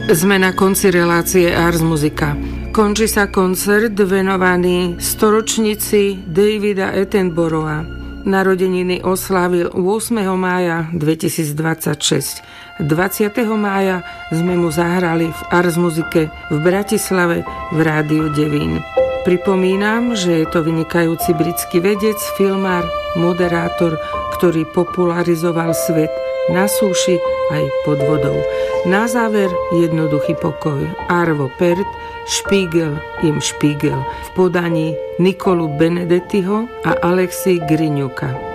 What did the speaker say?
Sme na konci relácie Ars Musica. Končí sa koncert venovaný storočnici Davida Attenborougha. Narodeniny oslávil 8. mája 2026. 20. mája sme mu zahrali v Ars Musice v Bratislave v Rádiu Devín. Pripomínam, že je to vynikajúci britský vedec, filmár, moderátor, ktorý popularizoval svet na súši aj pod vodou. Na záver jednoduchý pokoj. Arvo Pärt, Spiegel im Spiegel v podaní Nikolu Benedettiho a Alexi Griňuka.